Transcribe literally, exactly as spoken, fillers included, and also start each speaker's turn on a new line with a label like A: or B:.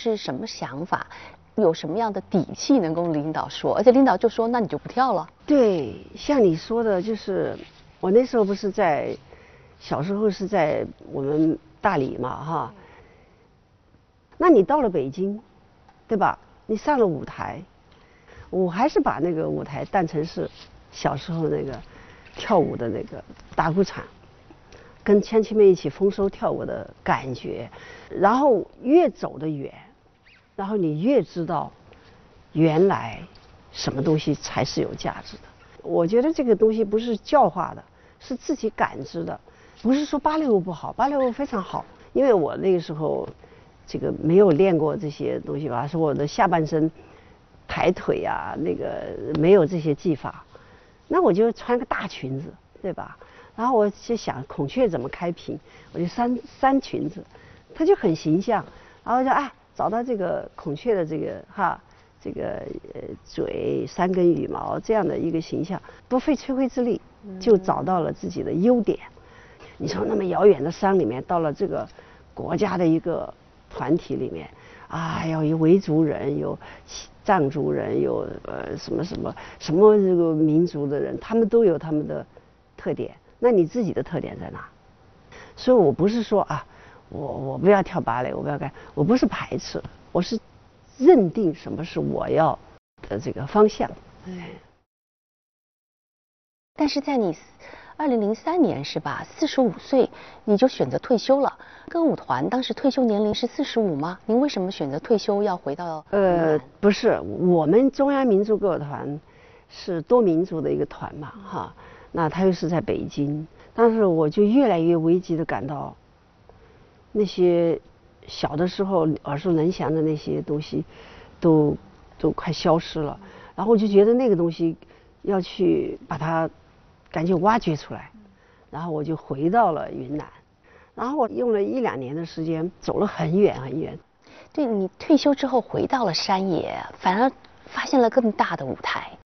A: 是什么想法？有什么样的底气能跟领导说？而且领导就说，那你就不跳了。
B: 对，像你说的，就是我那时候不是在小时候是在我们大理嘛，哈。那你到了北京，对吧？你上了舞台，我还是把那个舞台当成是小时候那个跳舞的那个打鼓场，跟乡亲们一起丰收跳舞的感觉。然后越走得远，然后你越知道原来什么东西才是有价值的。我觉得这个东西不是教化的，是自己感知的。不是说芭蕾舞不好，芭蕾舞非常好，因为我那个时候这个没有练过这些东西吧，说我的下半身抬腿啊，那个没有这些技法，那我就穿个大裙子，对吧？然后我就想孔雀怎么开屏，我就扇扇裙子，它就很形象。然后就哎找到这个孔雀的这个哈这个呃嘴三根羽毛这样的一个形象，不费吹灰之力就找到了自己的优点。你从那么遥远的山里面到了这个国家的一个团体里面，啊，要有维族人，有藏族人，有呃什么什么什么这个民族的人，他们都有他们的特点。那你自己的特点在哪？所以我不是说啊，我我不要跳芭蕾，我不要干，我不是排斥，我是认定什么是我要的这个方向。
A: 嗯。但是在你二零零三年是吧？四十五岁你就选择退休了。歌舞团当时退休年龄是四十五吗？您为什么选择退休要回到？
B: 呃，不是，我们中央民族歌舞团是多民族的一个团嘛，哈。那他又是在北京，但是我就越来越危机的感到，那些小的时候耳熟能详的那些东西，都都快消失了。然后我就觉得那个东西要去把它赶紧挖掘出来，然后我就回到了云南，然后我用了一两年的时间，走了很远很远。
A: 对，你退休之后回到了山野，反而发现了更大的舞台。